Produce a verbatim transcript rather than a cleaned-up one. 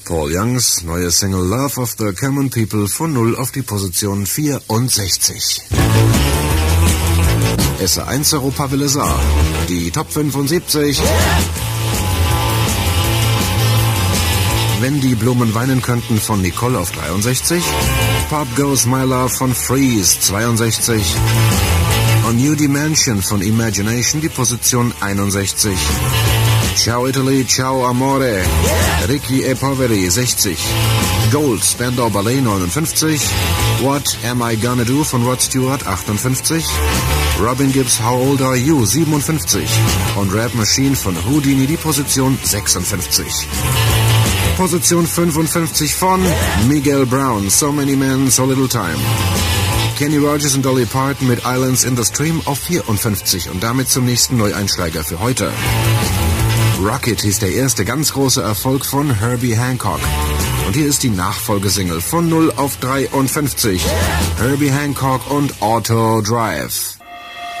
Paul Youngs neue Single Love of the Common People von null auf die Position vierundsechzig. S eins Europa Wille Saar, die Top fünfundsiebzig. Wenn die Blumen weinen könnten von Nicole auf dreiundsechzig. Pop Goes My Love von Freeze zweiundsechzig. A New Dimension von Imagination die Position einundsechzig. Ciao Italy, Ciao Amore, Ricky e Poveri sechzig. Gold, Spandau Ballet neunundfünfzig. What Am I Gonna Do von Rod Stewart achtundfünfzig. Robin Gibbs How Old Are You siebenundfünfzig. Und Rap Machine von Houdini die Position sechsundfünfzig. Position fünfundfünfzig von Miguel Brown, So Many Men, So Little Time. Kenny Rogers und Dolly Parton mit Islands in the Stream auf vierundfünfzig und damit zum nächsten Neueinsteiger für heute. Rocket hieß der erste ganz große Erfolg von Herbie Hancock. Und hier ist die Nachfolgesingle von null auf dreiundfünfzig. Herbie Hancock und Auto Drive.